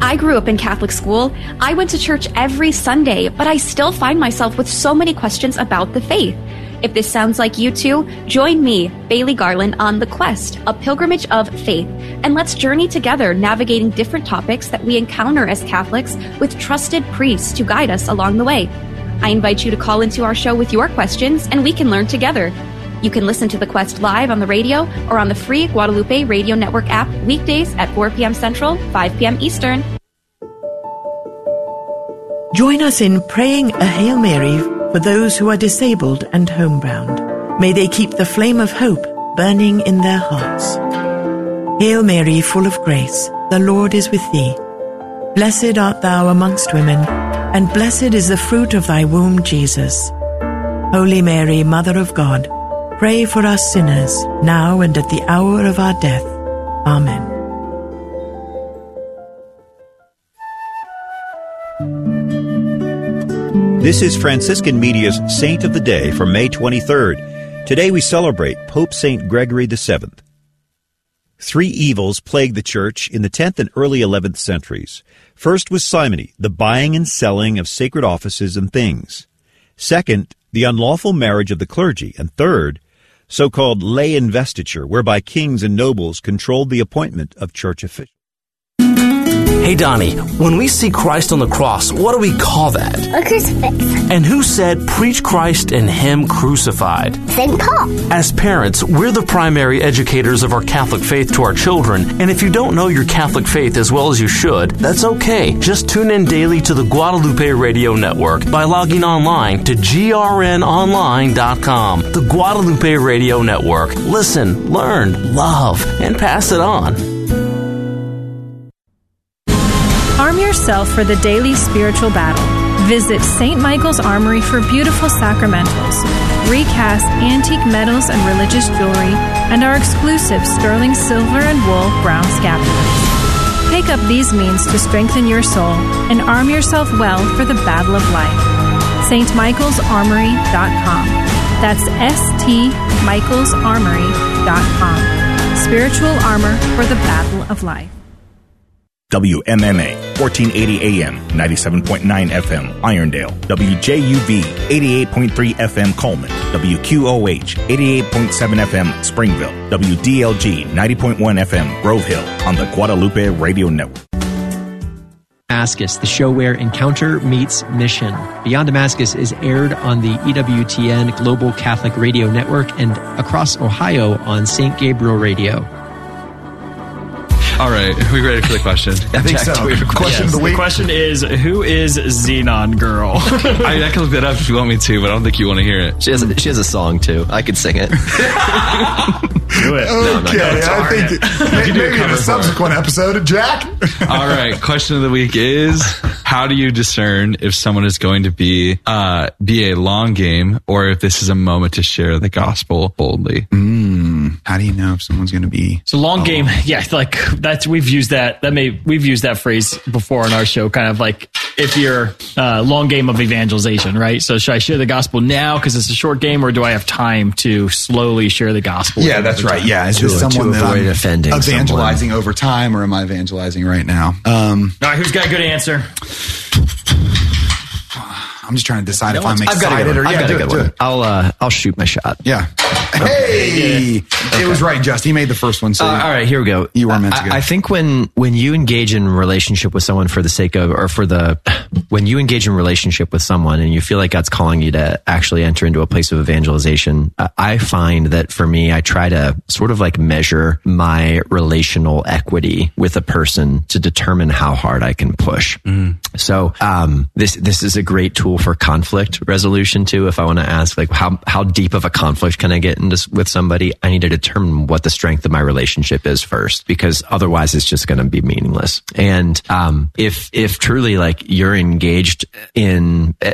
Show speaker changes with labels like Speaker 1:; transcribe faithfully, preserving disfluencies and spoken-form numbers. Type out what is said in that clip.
Speaker 1: I grew up in Catholic school. I went to church every Sunday, but I still find myself with so many questions about the faith. If this sounds like you too, join me, Bailey Garland, on The Quest, a pilgrimage of faith, and let's journey together navigating different topics that we encounter as Catholics with trusted priests to guide us along the way. I invite you to call into our show with your questions, and we can learn together. You can listen to The Quest live on the radio or on the free Guadalupe Radio Network app weekdays at four p.m. Central, five p.m. Eastern.
Speaker 2: Join us in praying a Hail Mary for those who are disabled and homebound. May they keep the flame of hope burning in their hearts. Hail Mary, full of grace, the Lord is with thee. Blessed art thou amongst women, and blessed is the fruit of thy womb, Jesus. Holy Mary, Mother of God, pray for us sinners, now and at the hour of our death. Amen.
Speaker 3: This is Franciscan Media's Saint of the Day for May twenty-third. Today we celebrate Pope Saint Gregory the seventh. Three evils plagued the Church in the tenth and early eleventh centuries. First was simony, the buying and selling of sacred offices and things. Second, the unlawful marriage of the clergy. And third, so-called lay investiture, whereby kings and nobles controlled the appointment of church officials.
Speaker 4: Hey, Donnie, when we see Christ on the cross, what do we call that?
Speaker 5: A crucifix.
Speaker 4: And who said, preach Christ and Him crucified?
Speaker 5: Saint Paul.
Speaker 4: As parents, we're the primary educators of our Catholic faith to our children, and if you don't know your Catholic faith as well as you should, that's okay. Just tune in daily to the Guadalupe Radio Network by logging online to G R N online dot com. The Guadalupe Radio Network. Listen, learn, love, and pass it on.
Speaker 6: Arm yourself for the daily spiritual battle. Visit Saint Michael's Armory for beautiful sacramentals, recast antique metals and religious jewelry, and our exclusive sterling silver and wool brown scapulars. Pick up these means to strengthen your soul and arm yourself well for the battle of life. St Michaels Armory dot com. That's S T Michaels Armory dot com. Spiritual armor for the battle of life.
Speaker 7: W M M A, fourteen eighty A M, ninety-seven point nine F M, Irondale. W J U V, eighty-eight point three F M, Coleman. W Q O H, eighty-eight point seven F M, Springville. W D L G, ninety point one F M, Grove Hill, on the Guadalupe Radio Network.
Speaker 8: Damascus, the show where encounter meets mission. Beyond Damascus is aired on the E W T N Global Catholic Radio Network and across Ohio on Saint Gabriel Radio.
Speaker 9: All right, are we ready for the question?
Speaker 10: I think so. Question
Speaker 9: yes.
Speaker 10: of the week.
Speaker 9: The question is, who is Xenon Girl? I, I can look that up if you want me to, but I don't think you want to hear it.
Speaker 11: She has a, she has a song, too. I could sing it.
Speaker 9: Do it.
Speaker 10: No, okay, no, I think it, maybe, maybe in a subsequent episode, Jack.
Speaker 9: All right, question of the week is, how do you discern if someone is going to be uh, be a long game or if this is a moment to share the gospel boldly?
Speaker 10: Mm, how do you know if someone's going to be...
Speaker 12: So long
Speaker 10: oh.
Speaker 12: game, yeah, like that's we've used that. That may we've used that phrase before in our show. Kind of like if you're uh, long game of evangelization, right? So should I share the gospel now because it's a short game, or do I have time to slowly share the gospel?
Speaker 10: Yeah, that's right.
Speaker 12: Time?
Speaker 10: Yeah, is
Speaker 11: to,
Speaker 10: this someone that I'm
Speaker 11: offending
Speaker 10: evangelizing
Speaker 11: someone.
Speaker 10: over time, or am I evangelizing right now? Um,
Speaker 12: All right, who's got a good answer?
Speaker 10: I'm just trying to decide
Speaker 11: no,
Speaker 10: if I'm excited
Speaker 11: I've got a good
Speaker 10: or
Speaker 11: one.
Speaker 10: yeah,
Speaker 11: I've got
Speaker 10: do
Speaker 11: a good
Speaker 10: it, do
Speaker 11: one.
Speaker 10: it.
Speaker 11: I'll uh, I'll shoot my shot.
Speaker 10: Yeah. Hey,
Speaker 11: okay.
Speaker 10: It was right, Just. He made the first one. So
Speaker 11: uh, all right, here we go.
Speaker 10: You were meant to go.
Speaker 11: I, I think when when you engage in relationship with someone for the sake of, or for the, when you engage in relationship with someone and you feel like God's calling you to actually enter into a place of evangelization, uh, I find that for me, I try to sort of like measure my relational equity with a person to determine how hard I can push. Mm. So um, this this is a great tool for conflict resolution too. If I want to ask, like, how how deep of a conflict can I get into with somebody? I need to determine what the strength of my relationship is first, because otherwise it's just going to be meaningless. And um, if if truly like you're engaged in